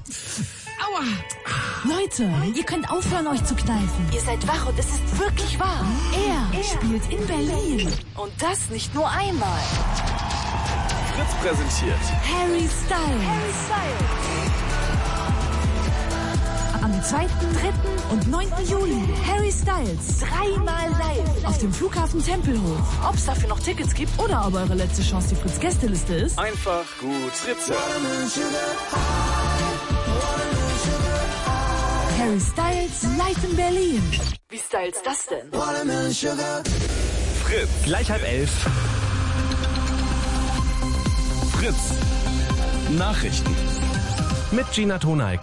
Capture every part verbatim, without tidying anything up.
Aua! Leute, ihr könnt aufhören, euch zu kneifen. Ihr seid wach und es ist wirklich wahr. Er, er spielt in Berlin. Und das nicht nur einmal. Fritz präsentiert Harry Styles. Harry Styles. Am zweiten, dritten und neunten Juli. Harry Styles. Dreimal live. Auf dem Flughafen Tempelhof. Ob es dafür noch Tickets gibt Oder ob eure letzte Chance die Fritz-Gästeliste ist. einfach gut Fritz. Harry Styles live in Berlin. Wie styles das denn? Fritz. Gleich halb elf. Fritz. Nachrichten. Mit Gina Toneik.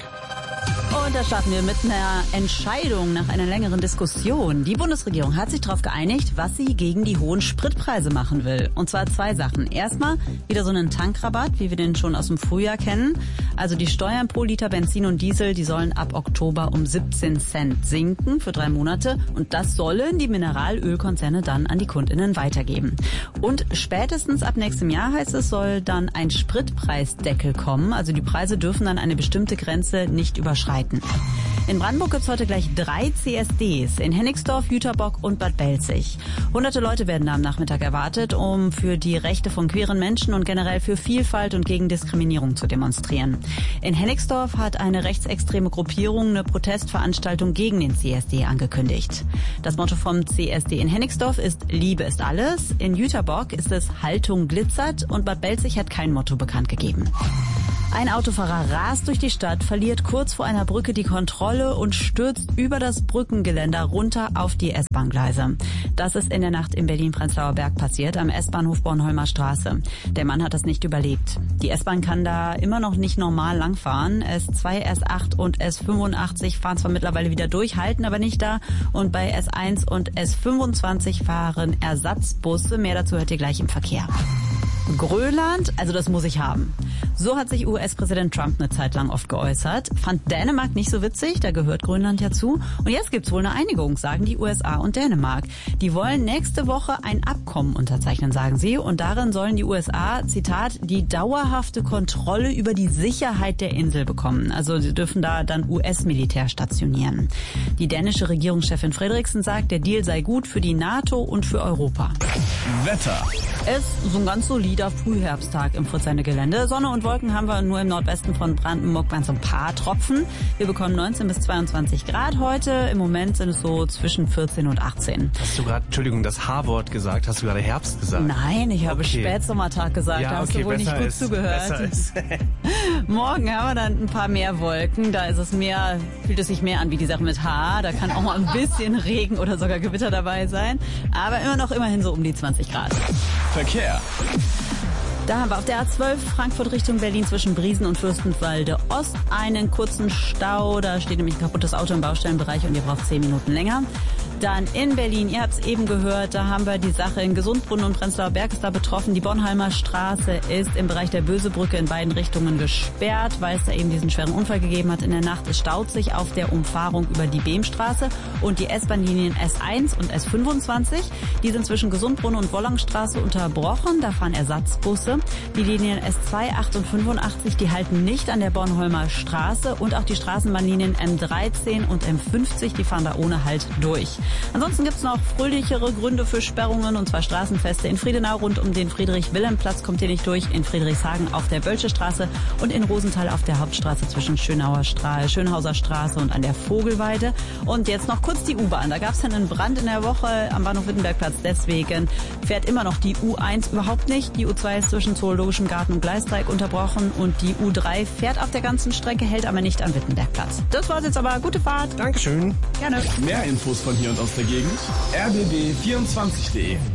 Und da starten wir mit einer Entscheidung nach einer längeren Diskussion. Die Bundesregierung hat sich darauf geeinigt, was sie gegen die hohen Spritpreise machen will. Und zwar zwei Sachen. Erstmal wieder so einen Tankrabatt, wie wir den schon aus dem Frühjahr kennen. Also die Steuern pro Liter Benzin und Diesel, die sollen ab Oktober um siebzehn Cent sinken für drei Monate. Und das sollen die Mineralölkonzerne dann an die KundInnen weitergeben. Und spätestens ab nächstem Jahr, heißt es, soll dann ein Spritpreisdeckel kommen. Also die Preise dürfen dann eine bestimmte Grenze nicht überschreiten. In Brandenburg gibt es heute gleich drei C S Ds, in Hennigsdorf, Jüterbock und Bad Belzig. Hunderte Leute werden da am Nachmittag erwartet, um für die Rechte von queeren Menschen und generell für Vielfalt und gegen Diskriminierung zu demonstrieren. In Hennigsdorf hat eine rechtsextreme Gruppierung eine Protestveranstaltung gegen den C S D angekündigt. Das Motto vom C S D in Hennigsdorf ist Liebe ist alles, in Jüterbock ist es Haltung glitzert und Bad Belzig hat kein Motto bekannt gegeben. Ein Autofahrer rast durch die Stadt, verliert kurz vor einer Brücke die Kontrolle und stürzt über das Brückengeländer runter auf die S-Bahn-Gleise. Das ist in der Nacht in Berlin-Prenzlauer Berg passiert, am S-Bahnhof Bornholmer Straße. Der Mann hat das nicht überlebt. Die S-Bahn kann da immer noch nicht normal langfahren. S zwei, S acht und S fünfundachtzig fahren zwar mittlerweile wieder durch, halten aber nicht da. Und bei S eins und S fünfundzwanzig fahren Ersatzbusse. Mehr dazu hört ihr gleich im Verkehr. Grönland, also das muss ich haben. So hat sich U S-Präsident Trump eine Zeit lang oft geäußert. Fand Dänemark nicht so witzig, da gehört Grönland ja zu. Und jetzt gibt's wohl eine Einigung, sagen die U S A und Dänemark. Die wollen nächste Woche ein Abkommen unterzeichnen, sagen sie. Und darin sollen die U S A, Zitat, die dauerhafte Kontrolle über die Sicherheit der Insel bekommen. Also sie dürfen da dann U S-Militär stationieren. Die dänische Regierungschefin Frederiksen sagt, der Deal sei gut für die NATO und für Europa. Wetter. Es ist so ein ganz solider Frühherbsttag im Fritz-Gelände. Sonne und Wolken haben wir nur im Nordwesten von Brandenburg bei so ein paar Tropfen. Wir bekommen neunzehn bis zweiundzwanzig Grad heute. Im Moment sind es so zwischen vierzehn und achtzehn. Hast du gerade, Entschuldigung, das H-Wort gesagt? Hast du gerade Herbst gesagt? Nein, ich habe Okay. Spätsommertag gesagt. Ja, Da hast okay, du wohl nicht besser gut ist, zugehört. besser ist. Morgen haben wir dann ein paar mehr Wolken. Da ist es mehr, fühlt es sich mehr an wie die Sache mit H. Da kann auch mal ein bisschen Regen oder sogar Gewitter dabei sein. Aber immer noch immerhin so um die zwanzig Grad. Verkehr. Da haben wir auf der A zwölf Frankfurt Richtung Berlin zwischen Briesen und Fürstenwalde Ost einen kurzen Stau. Da steht nämlich ein kaputtes Auto im Baustellenbereich und ihr braucht zehn Minuten länger. Dann in Berlin, ihr habt es eben gehört, da haben wir die Sache in Gesundbrunnen und Prenzlauer Berg ist da betroffen. Die Bornholmer Straße ist im Bereich der Bösebrücke in beiden Richtungen gesperrt, weil es da eben diesen schweren Unfall gegeben hat in der Nacht. Es staut sich auf der Umfahrung über die Beemstraße und die S-Bahn-Linien S eins und S fünfundzwanzig. Die sind zwischen Gesundbrunnen und Wollangstraße unterbrochen. Da fahren Ersatzbusse. Die Linien S zwei, acht und fünfundachtzig, die halten nicht an der Bornholmer Straße und auch die Straßenbahnlinien M dreizehn und M fünfzig, die fahren da ohne Halt durch. Ansonsten gibt's noch fröhlichere Gründe für Sperrungen, und zwar Straßenfeste in Friedenau rund um den Friedrich-Wilhelm-Platz kommt ihr nicht durch, in Friedrichshagen auf der Bölsche Straße und in Rosenthal auf der Hauptstraße zwischen Schönauer Stra- Schönhauser Straße und an der Vogelweide. Und jetzt noch kurz die U-Bahn. Da gab's dann einen Brand in der Woche am Bahnhof Wittenbergplatz. Deswegen fährt immer noch die U eins überhaupt nicht. Die U zwei ist zwischen Zoologischem Garten und Gleisdreieck unterbrochen und die U drei fährt auf der ganzen Strecke, hält aber nicht am Wittenbergplatz. Das war's jetzt aber. Gute Fahrt. Dankeschön. Gerne. Mehr Infos von hier und aus der Gegend. r b b vierundzwanzig punkt de.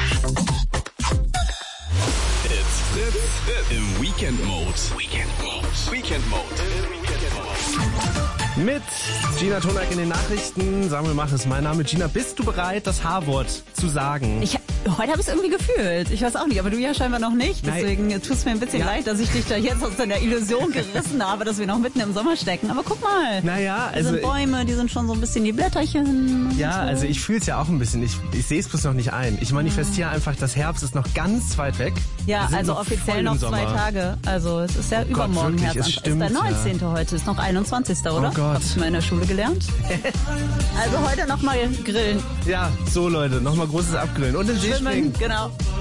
It's Fritz im Weekend Mode. Weekend Mode. Weekend Mode. Mit Gina Toneik in den Nachrichten. Samuel Mach ist mein Name. Gina, bist du bereit, das H-Wort zu sagen? Ich, heute habe ich es irgendwie gefühlt. Ich weiß auch nicht, aber du ja scheinbar noch nicht. Deswegen tut es mir ein bisschen Ja. leid, dass ich dich da jetzt aus deiner Illusion gerissen habe, dass wir noch mitten im Sommer stecken. Aber guck mal. Naja, Da also... sind Bäume, die sind schon so ein bisschen die Blätterchen. und Ja, so. also ich fühle es ja auch ein bisschen. Ich, ich sehe es bloß noch nicht ein. Ich manifestiere einfach, das Herbst ist noch ganz weit weg. Ja, Wir sind also noch offiziell voll noch im zwei Sommer. Tage. Also es ist ja Gott, übermorgen wirklich, es Herbst. stimmt, ist der neunzehnte heute, ist noch einundzwanzigste oder? Oh Gott. Hab ich mal in der Schule gelernt. Also heute nochmal grillen. Ja, so Leute, nochmal großes Abgrillen. Und in See Schwimmen, springen. genau.